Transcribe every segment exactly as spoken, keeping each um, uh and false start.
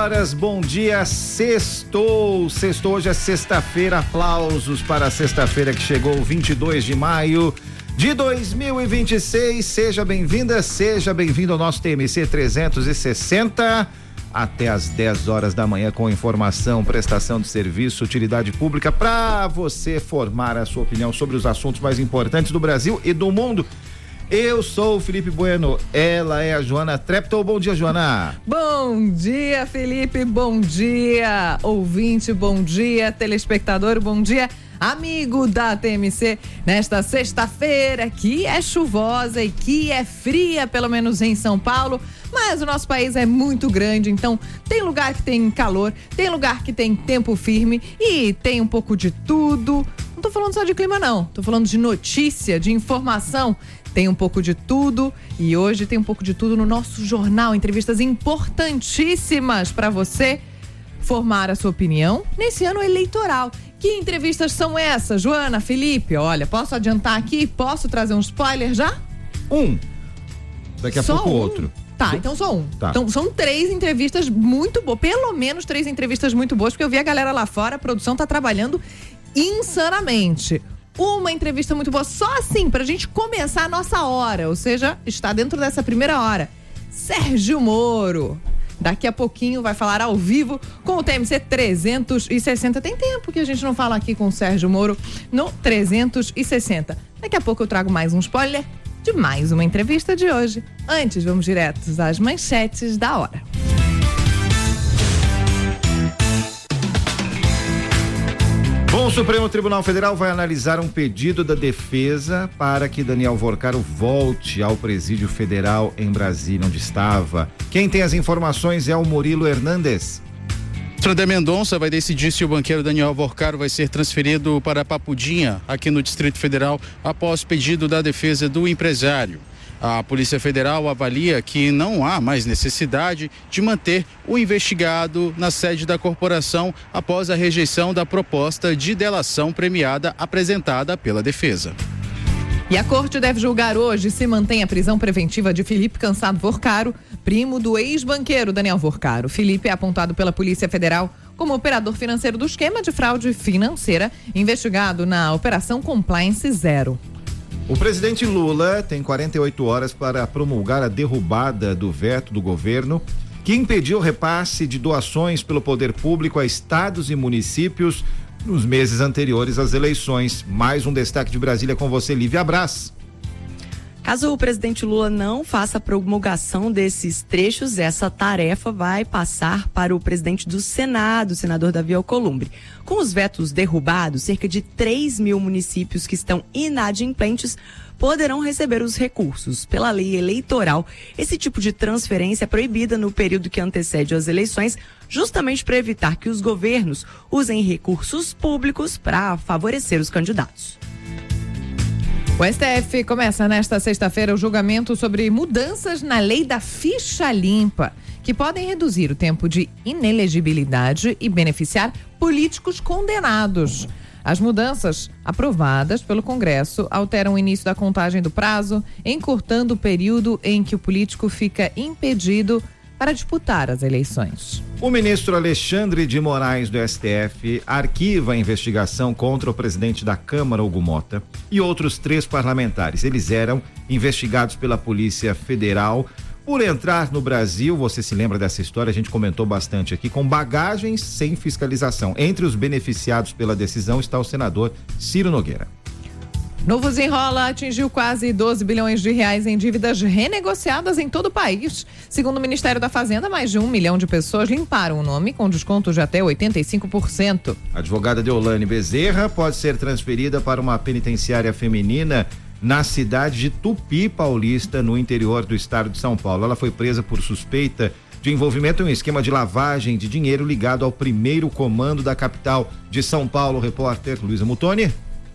horas, bom dia, sextou, sextou, hoje é sexta-feira, aplausos para a sexta-feira que chegou, vinte e dois de maio de dois mil e vinte e seis, seja bem-vinda, seja bem-vindo ao nosso T M C trezentos e sessenta, até às dez horas da manhã com informação, prestação de serviço, utilidade pública, para você formar a sua opinião sobre os assuntos mais importantes do Brasil e do mundo. Eu sou o Felipe Bueno, ela é a Joana Treptow. Bom dia, Joana. Bom dia, Felipe, bom dia, ouvinte, bom dia, telespectador, bom dia, amigo da T M C, nesta sexta-feira que é chuvosa e que é fria, pelo menos em São Paulo, mas o nosso país é muito grande, então tem lugar que tem calor, tem lugar que tem tempo firme e tem um pouco de tudo. Não tô falando só de clima não, tô falando de notícia, de informação. Tem um pouco de tudo e hoje tem um pouco de tudo no nosso jornal, entrevistas importantíssimas para você formar a sua opinião nesse ano eleitoral. Que entrevistas são essas, Joana, Felipe? Olha, posso adiantar aqui? Posso trazer um spoiler já? Um. Daqui a só pouco um? outro. Tá, então só um. Tá. Então são três entrevistas muito boas, pelo menos três entrevistas muito boas, porque eu vi a galera lá fora, a produção tá trabalhando insanamente. Uma entrevista muito boa, só assim, pra gente começar a nossa hora, ou seja, está dentro dessa primeira hora. Sérgio Moro, daqui a pouquinho vai falar ao vivo com o T M C trezentos e sessenta. Tem tempo que a gente não fala aqui com o Sérgio Moro no trezentos e sessenta. Daqui a pouco eu trago mais um spoiler de mais uma entrevista de hoje. Antes, vamos diretos às manchetes da hora. Bom, o Supremo Tribunal Federal vai analisar um pedido da defesa para que Daniel Vorcaro volte ao presídio federal em Brasília, onde estava. Quem tem as informações é o Murilo Hernandes. André Mendonça vai decidir se o banqueiro Daniel Vorcaro vai ser transferido para Papudinha, aqui no Distrito Federal, após pedido da defesa do empresário. A Polícia Federal avalia que não há mais necessidade de manter o investigado na sede da corporação após a rejeição da proposta de delação premiada apresentada pela defesa. E a corte deve julgar hoje se mantém a prisão preventiva de Felipe Cansado Vorcaro, primo do ex-banqueiro Daniel Vorcaro. Felipe é apontado pela Polícia Federal como operador financeiro do esquema de fraude financeira, investigado na Operação Compliance Zero. O presidente Lula tem quarenta e oito horas para promulgar a derrubada do veto do governo que impediu o repasse de doações pelo poder público a estados e municípios nos meses anteriores às eleições. Mais um destaque de Brasília com você, Lívia Braz. Caso o presidente Lula não faça a promulgação desses trechos, essa tarefa vai passar para o presidente do Senado, o senador Davi Alcolumbre. Com os vetos derrubados, cerca de três mil municípios que estão inadimplentes poderão receber os recursos. Pela lei eleitoral, esse tipo de transferência é proibida no período que antecede as eleições, justamente para evitar que os governos usem recursos públicos para favorecer os candidatos. O S T F começa nesta sexta-feira o julgamento sobre mudanças na lei da ficha limpa, que podem reduzir o tempo de inelegibilidade e beneficiar políticos condenados. As mudanças aprovadas pelo Congresso alteram o início da contagem do prazo, encurtando o período em que o político fica impedido para disputar as eleições. O ministro Alexandre de Moraes do S T F arquiva a investigação contra o presidente da Câmara, Hugo Mota, e outros três parlamentares. Eles eram investigados pela Polícia Federal por entrar no Brasil, você se lembra dessa história, a gente comentou bastante aqui, com bagagens sem fiscalização. Entre os beneficiados pela decisão está o senador Ciro Nogueira. Novo Desenrola atingiu quase doze bilhões de reais em dívidas renegociadas em todo o país. Segundo o Ministério da Fazenda, mais de um milhão de pessoas limparam o nome com desconto de até oitenta e cinco por cento. A advogada Deolane Bezerra pode ser transferida para uma penitenciária feminina na cidade de Tupi Paulista, no interior do estado de São Paulo. Ela foi presa por suspeita de envolvimento em um esquema de lavagem de dinheiro ligado ao primeiro comando da capital de São Paulo. Repórter Luísa Mutoni.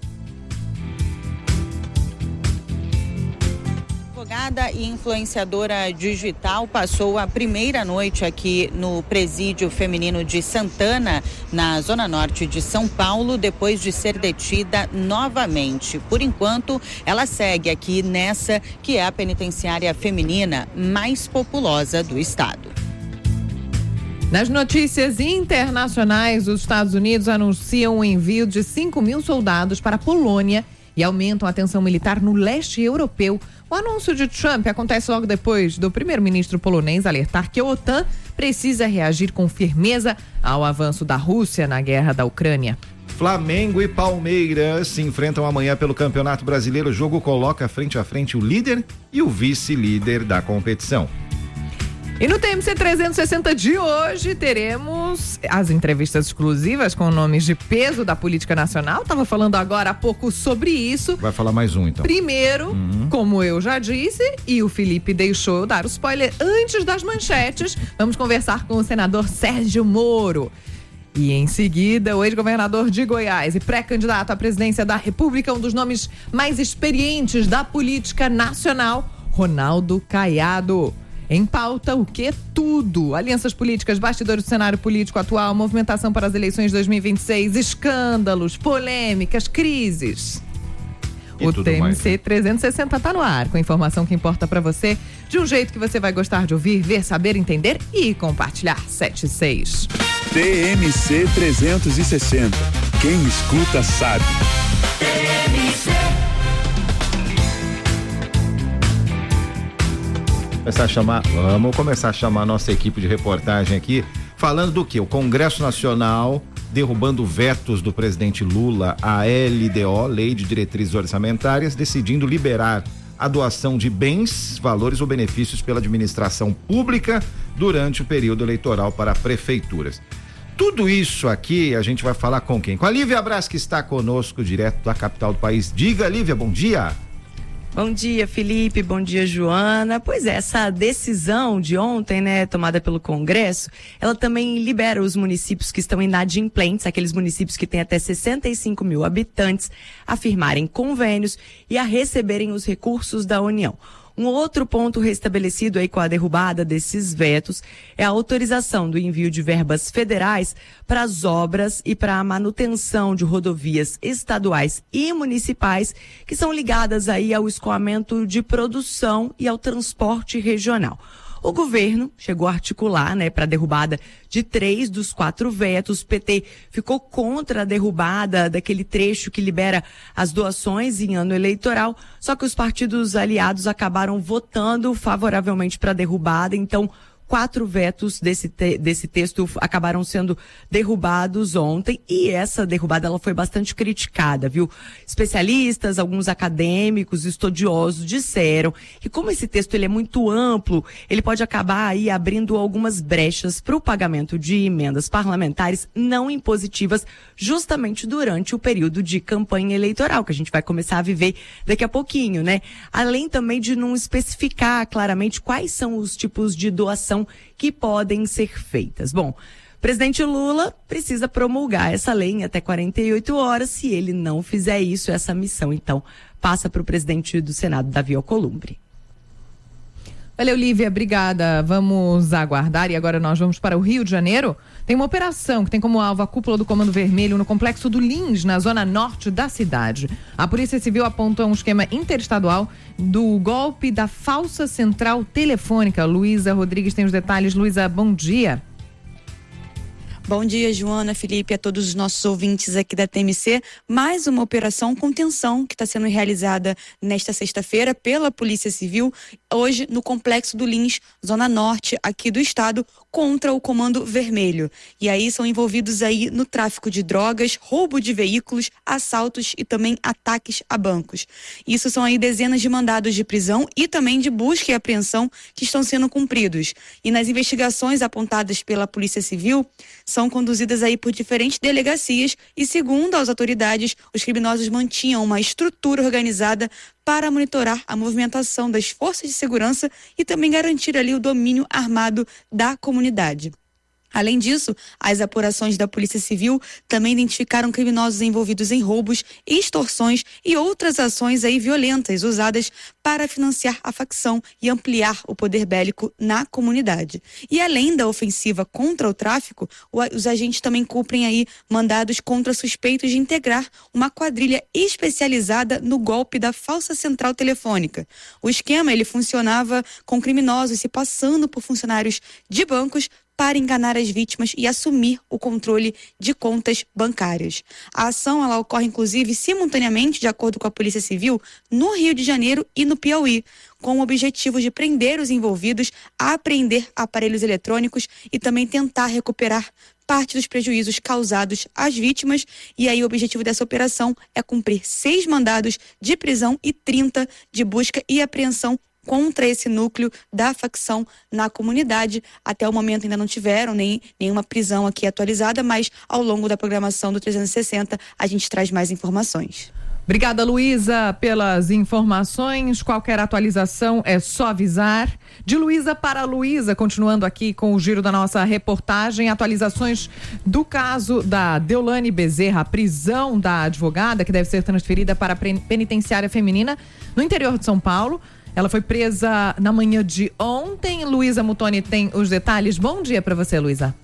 Advogada e influenciadora digital passou a primeira noite aqui no presídio feminino de Santana, na zona norte de São Paulo, depois de ser detida novamente. Por enquanto, ela segue aqui nessa que é a penitenciária feminina mais populosa do estado. Nas notícias internacionais, os Estados Unidos anunciam o envio de cinco mil soldados para a Polônia e aumentam a tensão militar no leste europeu. O anúncio de Trump acontece logo depois do primeiro-ministro polonês alertar que a OTAN precisa reagir com firmeza ao avanço da Rússia na guerra da Ucrânia. Flamengo e Palmeiras se enfrentam amanhã pelo Campeonato Brasileiro. O jogo coloca frente a frente o líder e o vice-líder da competição. E no T M C trezentos e sessenta de hoje teremos as entrevistas exclusivas com nomes de peso da política nacional. Tava falando agora há pouco sobre isso. Vai falar mais um, então. Primeiro, uhum. como eu já disse, e o Felipe deixou eu dar o spoiler antes das manchetes, vamos conversar com o senador Sérgio Moro. E em seguida, o ex-governador de Goiás e pré-candidato à presidência da República, um dos nomes mais experientes da política nacional, Ronaldo Caiado. Em pauta, o que? Tudo. Alianças políticas, bastidores do cenário político atual, movimentação para as eleições de dois mil e vinte e seis, escândalos, polêmicas, crises. E o T M C mais. trezentos e sessenta tá no ar, com informação que importa para você, de um jeito que você vai gostar de ouvir, ver, saber, entender e compartilhar. sete seis. T M C trezentos e sessenta. Quem escuta sabe. T M C. Começar a chamar, vamos começar a chamar a nossa equipe de reportagem aqui, falando do que? O Congresso Nacional derrubando vetos do presidente Lula à L D O, Lei de Diretrizes Orçamentárias, decidindo liberar a doação de bens, valores ou benefícios pela administração pública durante o período eleitoral para prefeituras. Tudo isso aqui a gente vai falar com quem? Com a Lívia Braz, que está conosco direto da capital do país. Diga, Lívia, bom dia. Bom dia, Felipe. Bom dia, Joana. Pois é, essa decisão de ontem, né, tomada pelo Congresso, ela também libera os municípios que estão inadimplentes, aqueles municípios que têm até sessenta e cinco mil habitantes, a firmarem convênios e a receberem os recursos da União. Um outro ponto restabelecido aí com a derrubada desses vetos é a autorização do envio de verbas federais para as obras e para a manutenção de rodovias estaduais e municipais que são ligadas aí ao escoamento de produção e ao transporte regional. O governo chegou a articular, né, para a derrubada de três dos quatro vetos. O P T ficou contra a derrubada daquele trecho que libera as doações em ano eleitoral, só que os partidos aliados acabaram votando favoravelmente para a derrubada, então quatro vetos desse, te, desse texto acabaram sendo derrubados ontem e essa derrubada ela foi bastante criticada, viu? Especialistas, alguns acadêmicos, estudiosos disseram que como esse texto ele é muito amplo, ele pode acabar aí abrindo algumas brechas para o pagamento de emendas parlamentares não impositivas justamente durante o período de campanha eleitoral, que a gente vai começar a viver daqui a pouquinho, né? Além também de não especificar claramente quais são os tipos de doação que podem ser feitas. Bom, o presidente Lula precisa promulgar essa lei em até quarenta e oito horas. Se ele não fizer isso, essa missão, então, passa para o presidente do Senado, Davi Alcolumbre. Valeu, Lívia, obrigada. Vamos aguardar e agora nós vamos para o Rio de Janeiro. Tem uma operação que tem como alvo a cúpula do Comando Vermelho no complexo do Lins, na zona norte da cidade. A Polícia Civil apontou um esquema interestadual do golpe da falsa central telefônica. Luísa Rodrigues tem os detalhes. Luísa, bom dia. Bom dia, Joana, Felipe, a todos os nossos ouvintes aqui da T M C. Mais uma operação contenção que está sendo realizada nesta sexta-feira pela Polícia Civil, hoje no Complexo do Lins, zona norte aqui do estado, contra o Comando Vermelho. E aí são envolvidos aí no tráfico de drogas, roubo de veículos, assaltos e também ataques a bancos. Isso são aí dezenas de mandados de prisão e também de busca e apreensão que estão sendo cumpridos. E nas investigações apontadas pela Polícia Civil, são conduzidas aí por diferentes delegacias e, segundo as autoridades, os criminosos mantinham uma estrutura organizada para monitorar a movimentação das forças de segurança e também garantir ali o domínio armado da comunidade. Além disso, as apurações da Polícia Civil também identificaram criminosos envolvidos em roubos, extorsões e outras ações aí violentas usadas para financiar a facção e ampliar o poder bélico na comunidade. E além da ofensiva contra o tráfico, os agentes também cumprem aí mandados contra suspeitos de integrar uma quadrilha especializada no golpe da falsa central telefônica. O esquema ele funcionava com criminosos se passando por funcionários de bancos para enganar as vítimas e assumir o controle de contas bancárias. A ação ela ocorre, inclusive, simultaneamente, de acordo com a Polícia Civil, no Rio de Janeiro e no Piauí, com o objetivo de prender os envolvidos, apreender aparelhos eletrônicos e também tentar recuperar parte dos prejuízos causados às vítimas. E aí o objetivo dessa operação é cumprir seis mandados de prisão e trinta de busca e apreensão contra esse núcleo da facção na comunidade. Até o momento ainda não tiveram nem nenhuma prisão aqui atualizada, mas ao longo da programação do trezentos e sessenta a gente traz mais informações. Obrigada, Luísa, pelas informações. Qualquer atualização é só avisar. De Luísa para Luísa, continuando aqui com o giro da nossa reportagem, atualizações do caso da Deolane Bezerra, a prisão da advogada que deve ser transferida para a penitenciária feminina no interior de São Paulo. Ela foi presa na manhã de ontem. Luísa Mutoni tem os detalhes. Bom dia para você, Luísa.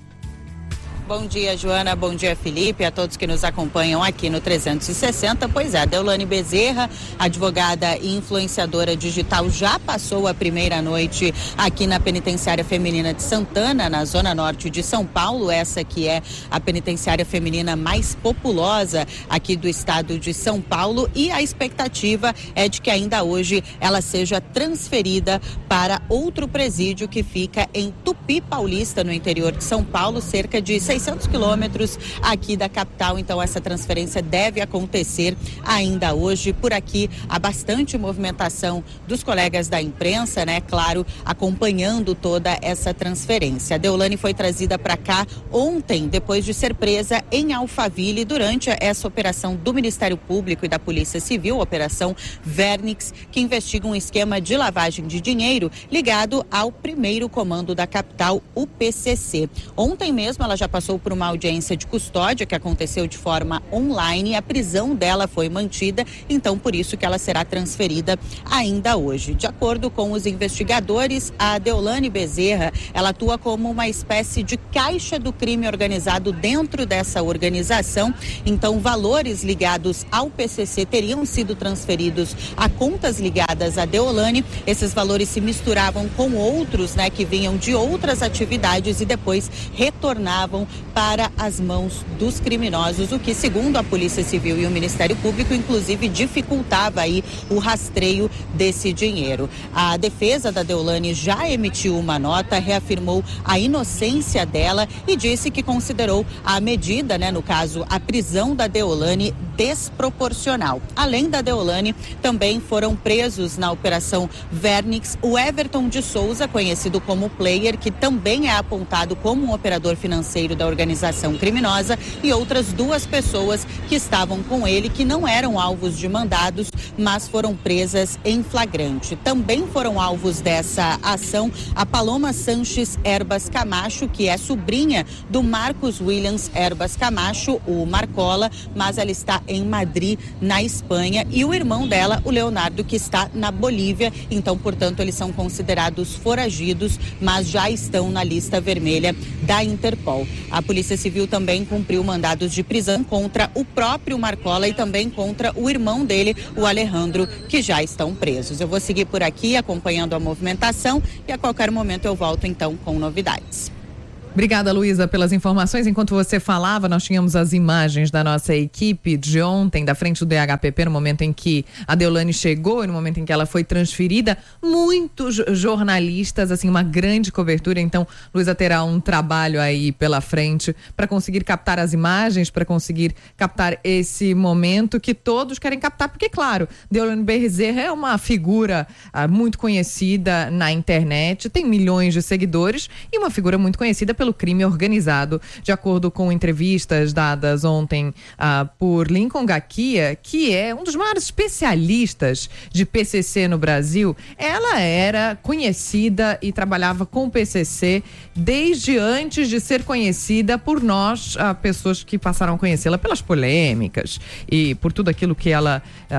Bom dia, Joana. Bom dia, Felipe. A todos que nos acompanham aqui no trezentos e sessenta. Pois é, Deolane Bezerra, advogada e influenciadora digital, já passou a primeira noite aqui na penitenciária feminina de Santana, na zona norte de São Paulo. Essa que é a penitenciária feminina mais populosa aqui do estado de São Paulo. E a expectativa é de que ainda hoje ela seja transferida para outro presídio que fica em Tupi Paulista, no interior de São Paulo, cerca de seiscentos quilômetros aqui da capital. Então essa transferência deve acontecer ainda hoje. Por aqui há bastante movimentação dos colegas da imprensa, né? Claro, acompanhando toda essa transferência. A Deolane foi trazida para cá ontem, depois de ser presa em Alphaville durante essa operação do Ministério Público e da Polícia Civil, Operação Vernix, que investiga um esquema de lavagem de dinheiro ligado ao primeiro comando da capital, o P C C. Ontem mesmo ela já passou por uma audiência de custódia que aconteceu de forma online e a prisão dela foi mantida, então por isso que ela será transferida ainda hoje. De acordo com os investigadores, a Deolane Bezerra, ela atua como uma espécie de caixa do crime organizado dentro dessa organização, então valores ligados ao P C C teriam sido transferidos a contas ligadas a Deolane. Esses valores se misturavam com outros, né, que vinham de outras atividades e depois retornavam para as mãos dos criminosos, o que, segundo a Polícia Civil e o Ministério Público, inclusive dificultava aí o rastreio desse dinheiro. A defesa da Deolane já emitiu uma nota, reafirmou a inocência dela e disse que considerou a medida, né, no caso, a prisão da Deolane, desproporcional. Além da Deolane, também foram presos na Operação Vernix o Everton de Souza, conhecido como Player, que também é apontado como um operador financeiro da organização criminosa, e outras duas pessoas que estavam com ele, que não eram alvos de mandados, mas foram presas em flagrante. Também foram alvos dessa ação a Paloma Sanches Herbas Camacho, que é sobrinha do Marcos Williams Herbas Camacho, o Marcola, mas ela está em Madrid, na Espanha, e o irmão dela, o Leonardo, que está na Bolívia. Então, portanto, eles são considerados foragidos, mas já estão na lista vermelha da Interpol. A Polícia Civil também cumpriu mandados de prisão contra o próprio Marcola e também contra o irmão dele, o Alejandro, que já estão presos. Eu vou seguir por aqui acompanhando a movimentação e a qualquer momento eu volto então com novidades. Obrigada, Luísa, pelas informações. Enquanto você falava, nós tínhamos as imagens da nossa equipe de ontem, da frente do D H P P, no momento em que a Deolane chegou e no momento em que ela foi transferida. Muitos jornalistas, assim, uma grande cobertura. Então, Luísa terá um trabalho aí pela frente para conseguir captar as imagens, para conseguir captar esse momento que todos querem captar, porque, claro, Deolane Bezerra é uma figura ah, muito conhecida na internet, tem milhões de seguidores e uma figura muito conhecida pelo crime organizado. De acordo com entrevistas dadas ontem uh, por Lincoln Gakia, que é um dos maiores especialistas de P C C no Brasil, ela era conhecida e trabalhava com o P C C desde antes de ser conhecida por nós, uh, pessoas que passaram a conhecê-la pelas polêmicas e por tudo aquilo que ela uh,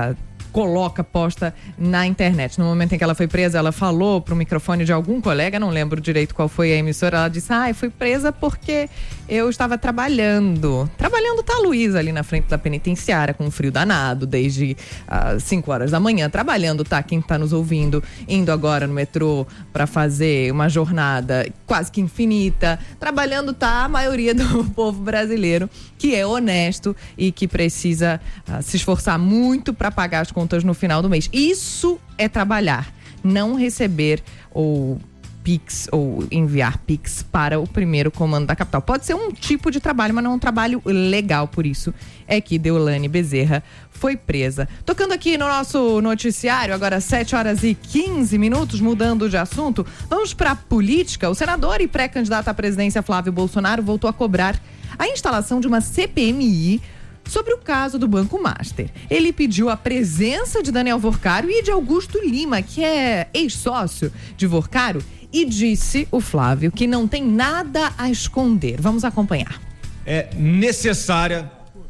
coloca, posta na internet. No momento em que ela foi presa, ela falou pro microfone de algum colega, não lembro direito qual foi a emissora, ela disse, ah, eu fui presa porque eu estava trabalhando. Trabalhando tá a Luísa ali na frente da penitenciária, com um frio danado, desde as cinco horas da manhã. Trabalhando tá quem tá nos ouvindo, indo agora no metrô para fazer uma jornada quase que infinita. Trabalhando tá a maioria do povo brasileiro, que é honesto e que precisa uh, se esforçar muito para pagar as contas no final do mês. Isso é trabalhar, não receber ou Pix ou enviar Pix para o primeiro comando da capital. Pode ser um tipo de trabalho, mas não é um trabalho legal, por isso é que Deolane Bezerra foi presa. Tocando aqui no nosso noticiário, agora sete horas e quinze minutos, mudando de assunto, vamos para a política. O senador e pré-candidato à presidência Flávio Bolsonaro voltou a cobrar a instalação de uma C P M I sobre o caso do Banco Master. Ele pediu a presença de Daniel Vorcaro e de Augusto Lima, que é ex-sócio de Vorcaro, e disse o Flávio que não tem nada a esconder. Vamos acompanhar. É necessária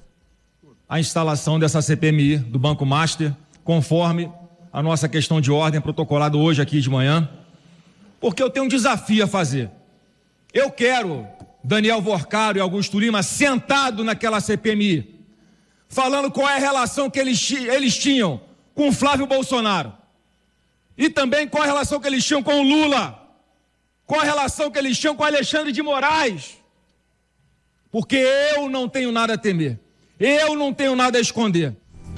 a instalação dessa C P M I do Banco Master, conforme a nossa questão de ordem protocolada hoje aqui de manhã, porque eu tenho um desafio a fazer. Eu quero Daniel Vorcaro e Augusto Lima sentado naquela C P M I, falando qual é a relação que eles, eles tinham com o Flávio Bolsonaro e também qual é a relação que eles tinham com o Lula, qual a relação que eles tinham com Alexandre de Moraes, porque eu não tenho nada a temer, eu não tenho nada a esconder.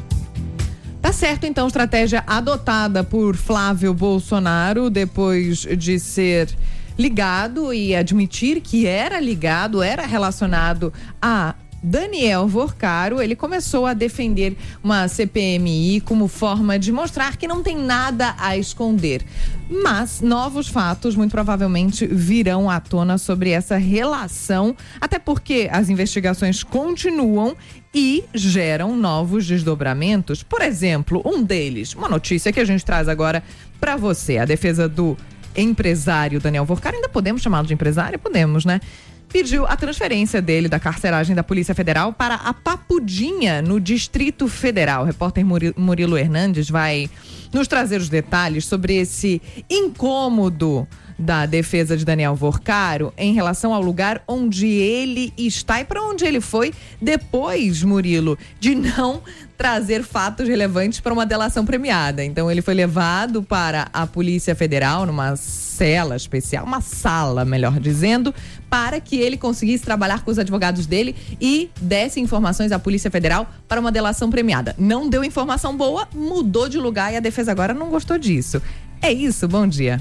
Tá certo, então, estratégia adotada por Flávio Bolsonaro depois de ser ligado e admitir que era ligado, era relacionado a Daniel Vorcaro. Ele começou a defender uma C P M I como forma de mostrar que não tem nada a esconder. Mas novos fatos muito provavelmente virão à tona sobre essa relação, até porque as investigações continuam e geram novos desdobramentos. Por exemplo, um deles, uma notícia que a gente traz agora para você, a defesa do empresário Daniel Vorcaro, ainda podemos chamá-lo de empresário? Podemos, né? Pediu a transferência dele da carceragem da Polícia Federal para a Papudinha, no Distrito Federal. O repórter Murilo Hernandes vai nos trazer os detalhes sobre esse incômodo da defesa de Daniel Vorcaro em relação ao lugar onde ele está e para onde ele foi depois, Murilo, de não trazer fatos relevantes para uma delação premiada. Então ele foi levado para a Polícia Federal numa cela especial, uma sala, melhor dizendo, para que ele conseguisse trabalhar com os advogados dele e desse informações à Polícia Federal para uma delação premiada. Não deu informação boa, mudou de lugar e a defesa agora não gostou disso. É isso, bom dia.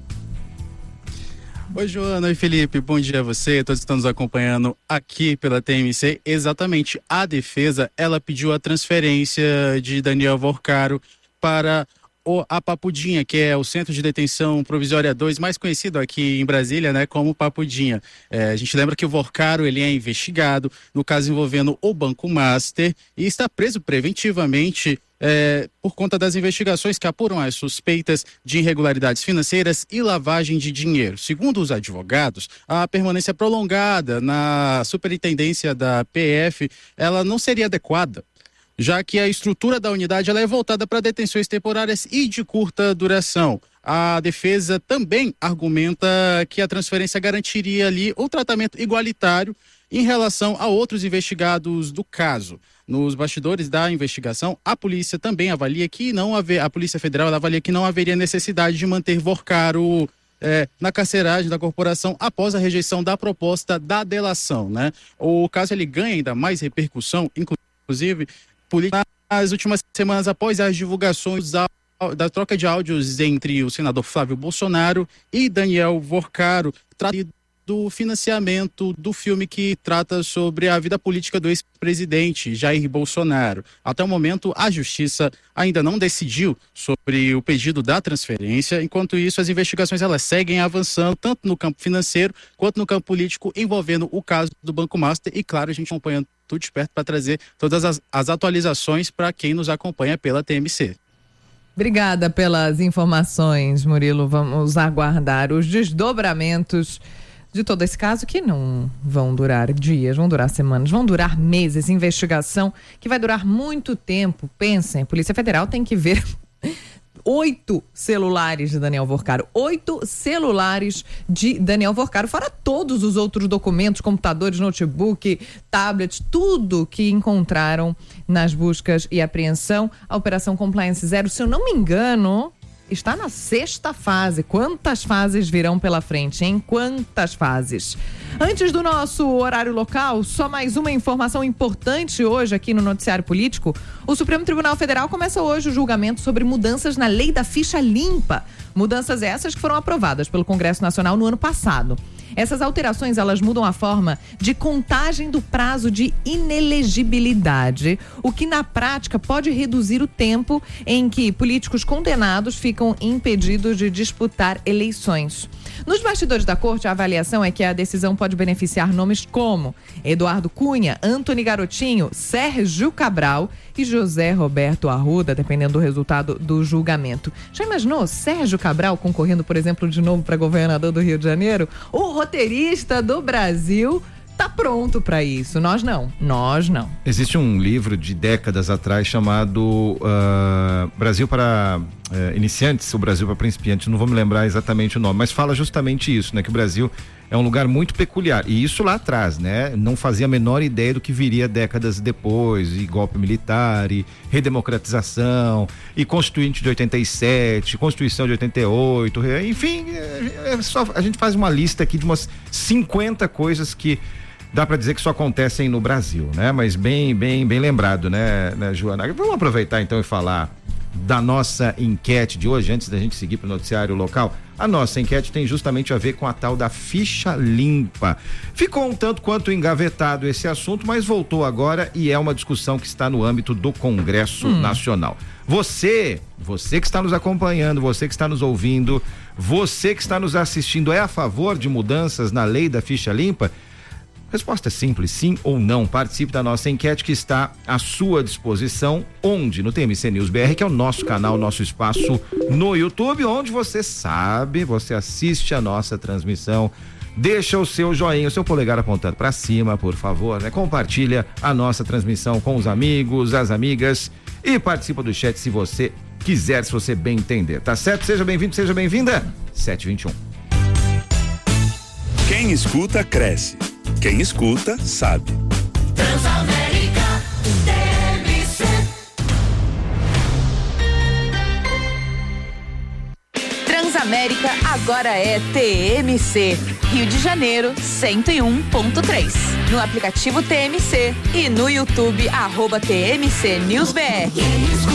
Oi, Joana, oi, Felipe, bom dia a você, todos que estão nos acompanhando aqui pela T M C. Exatamente, a defesa, ela pediu a transferência de Daniel Vorcaro para o, a Papudinha, que é o Centro de Detenção Provisória dois, mais conhecido aqui em Brasília, né, como Papudinha. É, a gente lembra que o Vorcaro, ele é investigado no caso envolvendo o Banco Master e está preso preventivamente É, por conta das investigações que apuram as suspeitas de irregularidades financeiras e lavagem de dinheiro. Segundo os advogados, a permanência prolongada na superintendência da P F, ela não seria adequada, já que a estrutura da unidade ela é voltada para detenções temporárias e de curta duração. A defesa também argumenta que a transferência garantiria ali o tratamento igualitário em relação a outros investigados do caso. Nos bastidores da investigação, a polícia também avalia que não haver, a Polícia Federal ela avalia que não haveria necessidade de manter Vorcaro é, na carceragem da corporação após a rejeição da proposta da delação, né? O caso ele ganha ainda mais repercussão, inclusive nas últimas semanas após as divulgações da, da troca de áudios entre o senador Flávio Bolsonaro e Daniel Vorcaro, tratado do financiamento do filme que trata sobre a vida política do ex-presidente Jair Bolsonaro. Até o momento, a Justiça ainda não decidiu sobre o pedido da transferência. Enquanto isso, as investigações elas seguem avançando, tanto no campo financeiro quanto no campo político, envolvendo o caso do Banco Master. E, claro, a gente acompanhando tudo de perto para trazer todas as, as atualizações para quem nos acompanha pela T M C. Obrigada pelas informações, Murilo. Vamos aguardar os desdobramentos de todo esse caso, que não vão durar dias, vão durar semanas, vão durar meses. Investigação que vai durar muito tempo. Pensem, a Polícia Federal tem que ver oito celulares de Daniel Vorcaro. Oito celulares de Daniel Vorcaro, fora todos os outros documentos, computadores, notebook, tablets, tudo que encontraram nas buscas e apreensão. A Operação Compliance Zero, se eu não me engano, está na sexta fase. Quantas fases virão pela frente, hein? Quantas fases? Antes do nosso horário local, só mais uma informação importante hoje aqui no Noticiário Político. O Supremo Tribunal Federal começa hoje o julgamento sobre mudanças na lei da ficha limpa. Mudanças essas que foram aprovadas pelo Congresso Nacional no ano passado. Essas alterações, elas mudam a forma de contagem do prazo de inelegibilidade, o que na prática pode reduzir o tempo em que políticos condenados ficam impedidos de disputar eleições. Nos bastidores da corte, a avaliação é que a decisão pode beneficiar nomes como Eduardo Cunha, Antony Garotinho, Sérgio Cabral e José Roberto Arruda, dependendo do resultado do julgamento. Já imaginou Sérgio Cabral concorrendo, por exemplo, de novo para governador do Rio de Janeiro? O roteirista do Brasil tá pronto para isso. Nós não. Nós não. Existe um livro de décadas atrás chamado uh, Brasil para uh, Iniciantes, ou Brasil para Principiantes, não vou me lembrar exatamente o nome, mas fala justamente isso, né? Que o Brasil é um lugar muito peculiar. E isso lá atrás, né? Não fazia a menor ideia do que viria décadas depois, e golpe militar, e redemocratização, e Constituinte de oitenta e sete, Constituição de oitenta e oito, enfim, é, é só, a gente faz uma lista aqui de umas cinquenta coisas que dá para dizer que só acontecem no Brasil, né? Mas bem, bem, bem lembrado, né, né, Joana? Vamos aproveitar então e falar da nossa enquete de hoje, antes da gente seguir para o noticiário local. A nossa enquete tem justamente a ver com a tal da ficha limpa. Ficou um tanto quanto engavetado esse assunto, mas voltou agora e é uma discussão que está no âmbito do Congresso hum. Nacional. Você, você que está nos acompanhando, você que está nos ouvindo, você que está nos assistindo, é a favor de mudanças na lei da ficha limpa? Resposta é simples, sim ou não. Participe da nossa enquete que está à sua disposição. Onde? No T M C News B R, que é o nosso canal, nosso espaço no YouTube, onde você sabe, você assiste a nossa transmissão. Deixa o seu joinha, o seu polegar apontado para cima, por favor, né? Compartilha a nossa transmissão com os amigos, as amigas e participa do chat se você quiser, se você bem entender, tá certo? Seja bem-vindo, seja bem-vinda. sete e vinte e um. Quem escuta, cresce. Quem escuta, sabe. Transamérica T M C. Transamérica agora é T M C. Rio de Janeiro, cento e um ponto três. No aplicativo T M C e no YouTube, arroba T M C News B R.